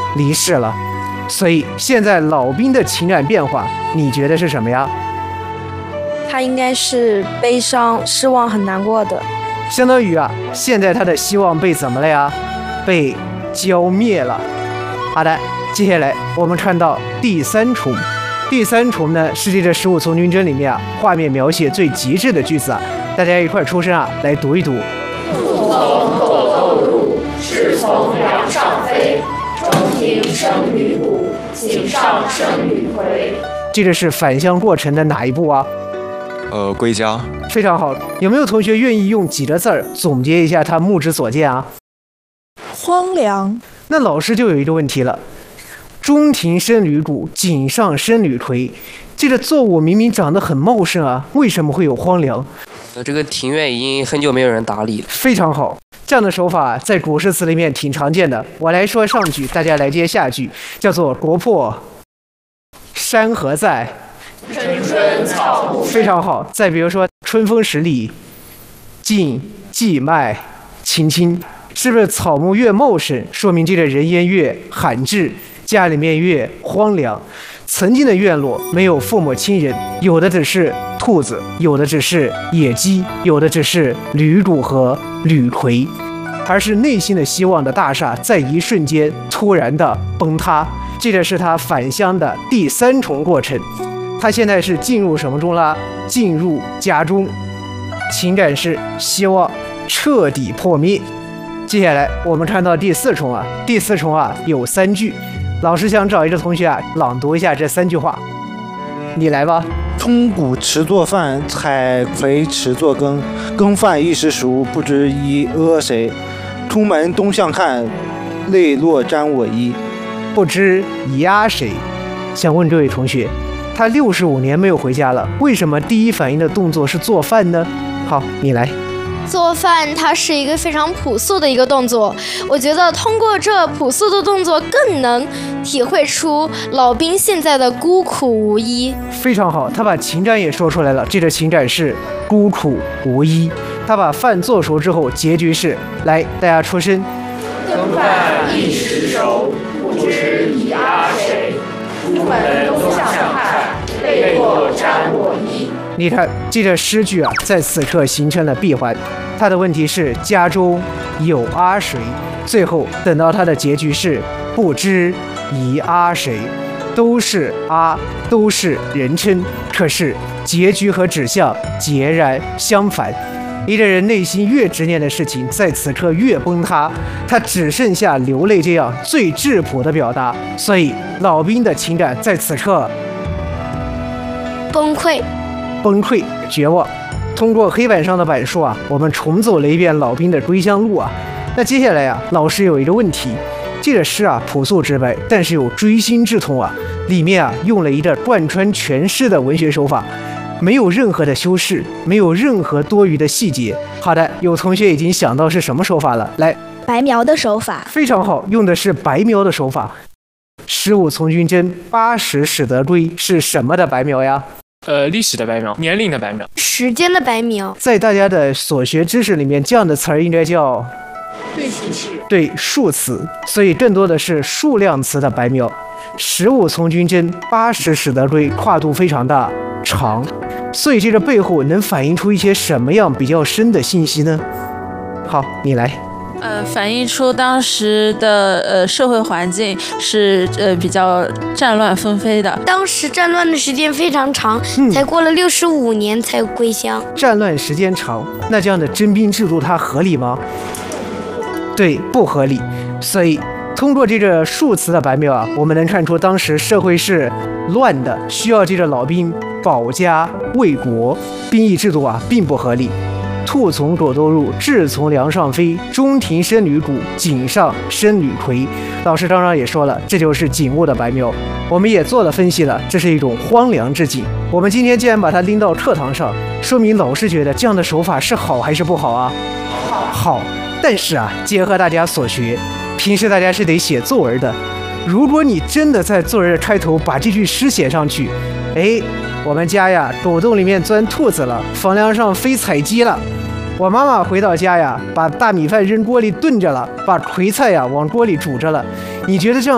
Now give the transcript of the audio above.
离世了。所以现在老兵的情感变化，你觉得是什么呀？ 他应该是悲伤、失望、很难过的。 相当于现在他的希望被怎么了呀？被浇灭了。好的，接下来我们看到第三重。第三重呢是这个《十五从军征》里面画面描写最极致的句子大家一块出声来读一读。 不从狗斗入，是从梁上飞。中庭生女鼓，井上生女魁。 这个是返乡过程的哪一步啊？ 归家。 非常好，有没有同学愿意用几个字儿总结一下他目之所见啊？ 荒凉。 那老师就有一个问题了，中庭生女鼓，井上生女魁，这个作物明明长得很茂盛啊，为什么会有荒凉？ 这个庭院已经很久没有人打理了。 非常好，这样的手法在古诗词里面挺常见的。我来说上句，大家来接下句，叫做国破山河在， 春春草木。 非常好。再比如说春风十里，尽荠麦青青，是不是草木越茂盛，说明这个人烟越罕至，家里面越荒凉。曾经的院落没有父母亲人，有的只是兔子，有的只是野鸡，有的只是吕鼓和吕逵，而是内心的希望的大厦在一瞬间突然的崩塌。这个是他返乡的第三重过程。他现在是进入什么中了？进入家中，情感是希望彻底破灭。接下来我们看到第四重第四重有3句。老师想找一个同学朗读一下这3句话，你来吧。 通谷迟做饭，采葵迟做羹。羹饭一时熟，不知已阿谁。出门东向看，泪落沾我衣。 不知已阿谁？想问这位同学，他65年没有回家了，为什么第一反应的动作是做饭呢？好，你来。 做饭它是一个非常朴素的一个动作，我觉得通过这朴素的动作更能体会出老兵现在的孤苦无依。 非常好，他把情感也说出来了，这个情感是孤苦无依。他把饭做熟之后，结局是，来，大家出声。 羹饭一时熟，不知已阿谁。出门东向看，泪落沾我衣。 你看这个诗句在此刻形成了闭环。他的问题是家中有阿谁，最后等到他的结局是不知已阿谁，都是都是人称，可是结局和指向截然相反。一个人内心越执念的事情，在此刻越崩塌，他只剩下流泪这样最质朴的表达。所以老兵的情感在此刻崩溃、绝望。通过黑板上的板书我们重走了一遍老兵的归乡路那接下来老师有一个问题，这个诗朴素直白，但是有锥心之痛里面用了一个贯穿全诗的文学手法，没有任何的修饰，没有任何多余的细节。好的，有同学已经想到是什么手法了，来， 白描的手法。 非常好，用的是白描的手法。15从军征80始得归是什么的白描呀？ 历史的白描，年龄的白描， 时间的白描。 在大家的所学知识里面，这样的词儿应该叫对数词，所以更多的是数量词的白描。15从军征80始得归，跨度非常的长，所以这个背后能反映出一些什么样比较深的信息呢？好，你来。 反映出当时的社会环境是比较战乱纷飞的。 当时战乱的时间非常长，才过了65年才归乡。 战乱时间长，那这样的征兵制度它合理吗？对，不合理。所以通过这个数词的白描我们能看出当时社会是乱的，需要这个老兵保家卫国，兵役制度并不合理。兔从狗斗入，雉从梁上飞。中庭生女鼓，井上生女魁。老师当然也说了，这就是景物的白描。我们也做了分析了，这是一种荒凉之景。我们今天既然把它拎到课堂上，说明老师觉得这样的手法是好还是不好好。但是结合大家所学，平时大家是得写作文的。如果你真的在作文的开头把这句诗写上去，我们家狗洞里面钻兔子了，房梁上飞彩鸡了。我妈妈回到家把大米饭扔锅里炖着了，把葵菜往锅里煮着了。你觉得这样